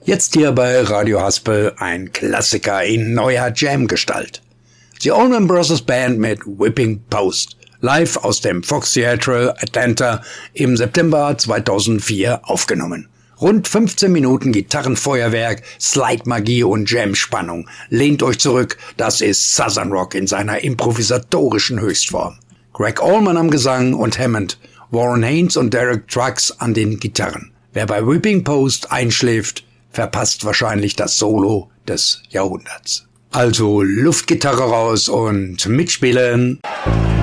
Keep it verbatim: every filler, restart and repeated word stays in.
Jetzt hier bei Radio Haspel ein Klassiker in neuer Jam-Gestalt. The Allman Brothers Band mit Whipping Post, live aus dem Fox Theatre Atlanta im September zweitausendvier aufgenommen. Rund fünfzehn Minuten Gitarrenfeuerwerk, Slide-Magie und Jam-Spannung. Lehnt euch zurück, das ist Southern Rock in seiner improvisatorischen Höchstform. Greg Allman am Gesang und Hammond, Warren Haynes und Derek Trucks an den Gitarren. Wer bei Whipping Post einschläft, verpasst wahrscheinlich das Solo des Jahrhunderts. Also Luftgitarre raus und mitspielen.